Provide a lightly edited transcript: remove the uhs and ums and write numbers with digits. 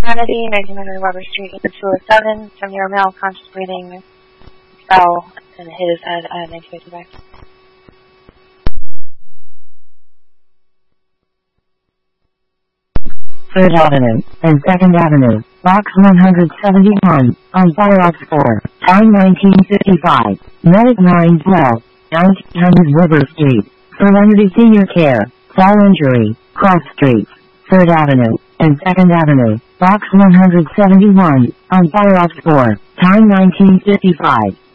Kennedy, 1900 Weber Street, Suicide 7-year male, contemplating fell and hit his head at 1955. Third Avenue and Second Avenue, Box 171, on Fireox 4, time 1955, Medic 912, 1900 Weber Street, Serenity Senior Care, fall injury, cross streets, Third Avenue and Second Avenue, Box 171, on Fireox 4, time 1955.